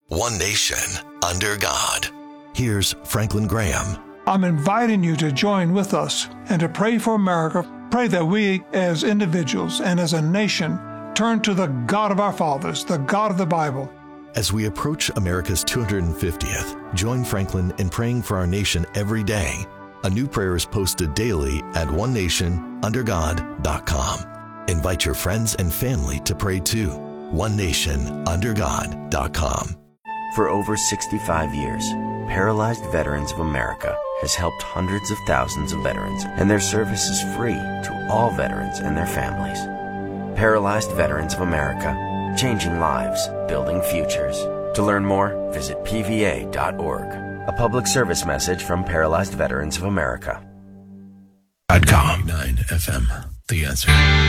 One nation, under God. Here's Franklin Graham. I'm inviting you to join with us and to pray for America. Pray that we, as individuals and as a nation, turn to the God of our fathers, the God of the Bible. As we approach America's 250th, join Franklin in praying for our nation every day. A new prayer is posted daily at onenationundergod.com. Invite your friends and family to pray too. onenationundergod.com. For over 65 years, Paralyzed Veterans of America has helped hundreds of thousands of veterans, and their service is free to all veterans and their families. Paralyzed Veterans of America, changing lives, building futures. To learn more, visit pva.org. A public service message from Paralyzed Veterans of America. .com. 9 FM, The Answer.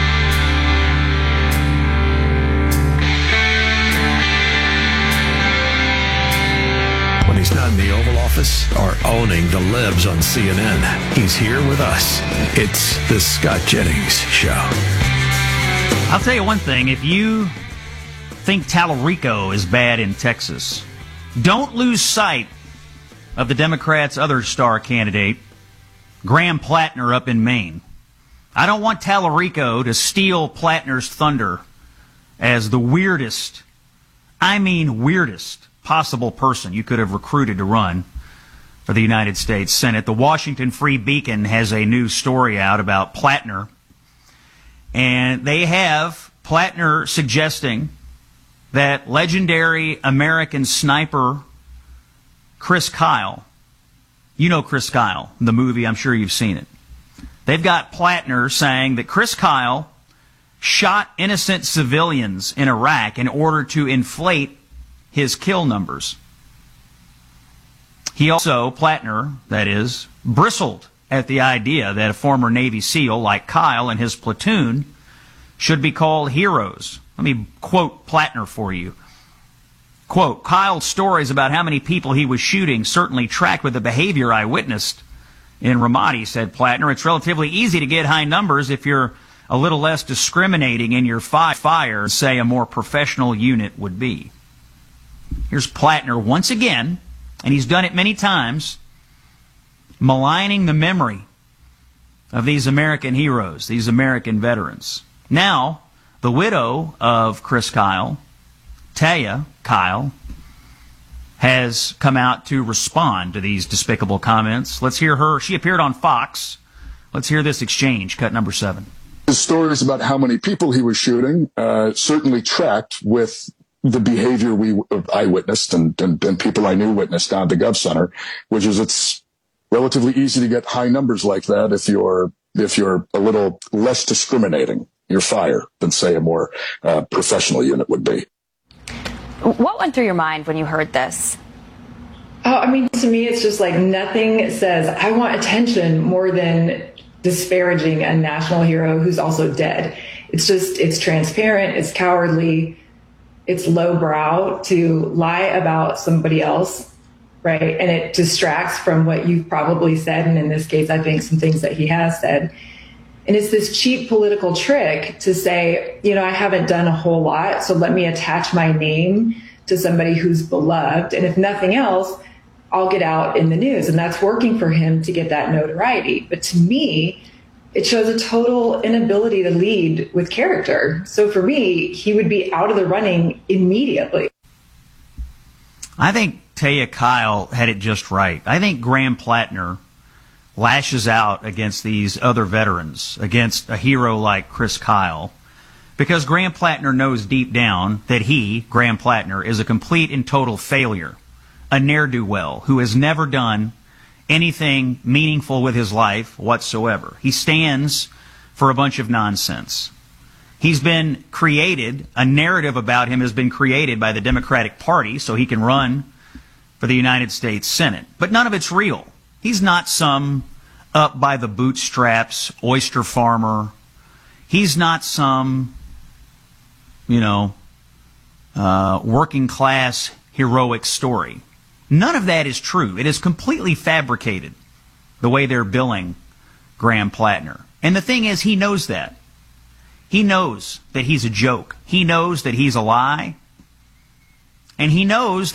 When he's not in the Oval Office or owning the libs on CNN, he's here with us. It's the Scott Jennings Show. I'll tell you one thing. If you think Tallarico is bad in Texas, don't lose sight of the Democrats' other star candidate, Graham Plattner, up in Maine. I don't want Tallarico to steal Plattner's thunder as the weirdest possible person you could have recruited to run for the United States Senate. The Washington Free Beacon has a new story out about Plattner, and they have Plattner suggesting that legendary American sniper Chris Kyle, you know Chris Kyle, the movie, I'm sure you've seen it. They've got Plattner saying that Chris Kyle shot innocent civilians in Iraq in order to inflate his kill numbers. He also, Plattner, that is, bristled at the idea that a former Navy SEAL like Kyle and his platoon should be called heroes. Let me quote Plattner for you. Quote, Kyle's stories about how many people he was shooting certainly track with the behavior I witnessed in Ramadi, said Plattner. It's relatively easy to get high numbers if you're a little less discriminating in your fire, say a more professional unit would be. Here's Plattner once again, and he's done it many times, maligning the memory of these American heroes, these American veterans. Now, the widow of Chris Kyle, Taya Kyle, has come out to respond to these despicable comments. Let's hear her. She appeared on Fox. Let's hear this exchange, cut number 7. His stories about how many people he was shooting certainly tracked with the behavior I witnessed and people I knew witnessed down at the Gov Center, which is it's relatively easy to get high numbers like that if you're a little less discriminating your fire than, say, a more professional unit would be. What went through your mind when you heard this? Oh, I mean, to me, it's just like nothing says I want attention more than disparaging a national hero who's also dead. It's transparent, it's cowardly, it's lowbrow to lie about somebody else, right? And it distracts from what you've probably said, and in this case, I think some things that he has said. And it's this cheap political trick to say, I haven't done a whole lot, so let me attach my name to somebody who's beloved. And if nothing else, I'll get out in the news. And that's working for him to get that notoriety. But to me, it shows a total inability to lead with character. So for me, he would be out of the running immediately. I think Taya Kyle had it just right. I think Graham Plattner lashes out against these other veterans, against a hero like Chris Kyle, because Graham Plattner knows deep down that he, Graham Plattner, is a complete and total failure, a ne'er-do-well who has never done anything meaningful with his life whatsoever. He stands for a bunch of nonsense. He's been created, a narrative about him has been created by the Democratic Party so he can run for the United States Senate, but none of it's real. He's not some up by the bootstraps oyster farmer. He's not some, working class heroic story. None of that is true. It is completely fabricated, the way they're billing Graham Plattner. And the thing is, he knows that. He knows that he's a joke. He knows that he's a lie. And he knows